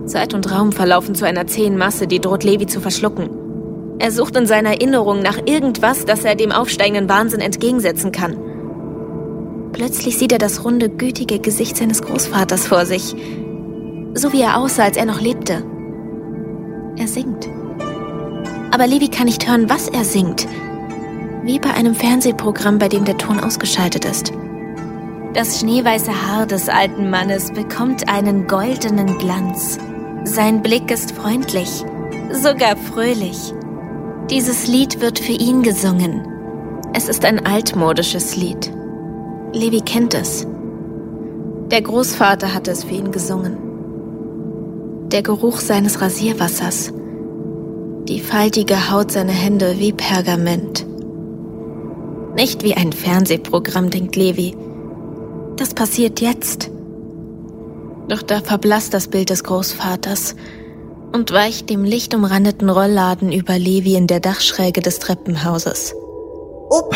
Zeit und Raum verlaufen zu einer zähen Masse, die droht, Levi zu verschlucken. Er sucht in seiner Erinnerung nach irgendwas, das er dem aufsteigenden Wahnsinn entgegensetzen kann. Plötzlich sieht er das runde, gütige Gesicht seines Großvaters vor sich. So wie er aussah, als er noch lebte. Er singt. Aber Levi kann nicht hören, was er singt. Wie bei einem Fernsehprogramm, bei dem der Ton ausgeschaltet ist. Das schneeweiße Haar des alten Mannes bekommt einen goldenen Glanz. Sein Blick ist freundlich, sogar fröhlich. Dieses Lied wird für ihn gesungen. Es ist ein altmodisches Lied. Levi kennt es. Der Großvater hatte es für ihn gesungen. Der Geruch seines Rasierwassers. Die faltige Haut seiner Hände wie Pergament. Nicht wie ein Fernsehprogramm, denkt Levi. Das passiert jetzt. Doch da verblasst das Bild des Großvaters und weicht dem lichtumrandeten Rollladen über Levi in der Dachschräge des Treppenhauses. Opa!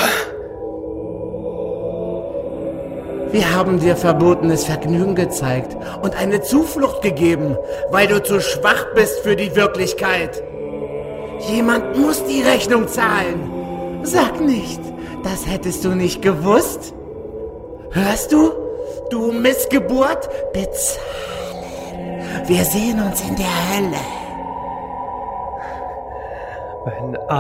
Wir haben dir verbotenes Vergnügen gezeigt und eine Zuflucht gegeben, weil du zu schwach bist für die Wirklichkeit. Jemand muss die Rechnung zahlen. Sag nicht, das hättest du nicht gewusst. Hörst du? Du Missgeburt? Bezahlen. Wir sehen uns in der Hölle. Mein